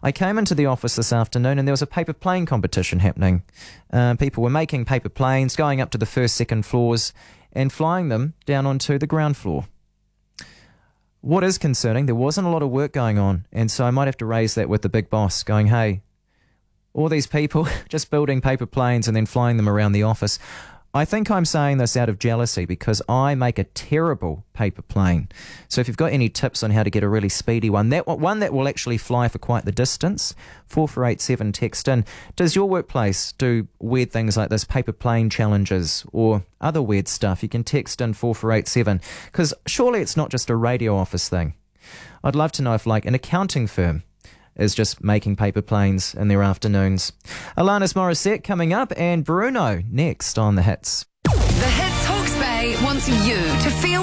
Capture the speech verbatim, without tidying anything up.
I came into the office this afternoon and there was a paper plane competition happening. Uh, people were making paper planes, going up to the first, second floors and flying them down onto the ground floor. What is concerning, there wasn't a lot of work going on, and so I might have to raise that with the big boss, going, hey, all these people just building paper planes and then flying them around the office. I think I'm saying this out of jealousy because I make a terrible paper plane. So if you've got any tips on how to get a really speedy one, that one that will actually fly for quite the distance, four four eight seven text in. Does your workplace do weird things like this, paper plane challenges or other weird stuff? You can text in four four eight seven because surely it's not just a radio office thing. I'd love to know if like an accounting firm is just making paper planes in their afternoons. Alanis Morissette coming up and Bruno next on The Hits. The Hits Hawke's Bay wants you to feel